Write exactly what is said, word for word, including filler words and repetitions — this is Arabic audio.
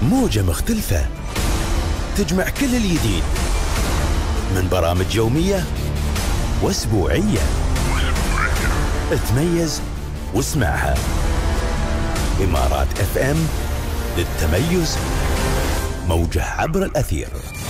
موجة مختلفة تجمع كل الجديد من برامج يومية واسبوعية. تميز واسمعها. إمارات اف ام للتميز، موجة عبر الأثير.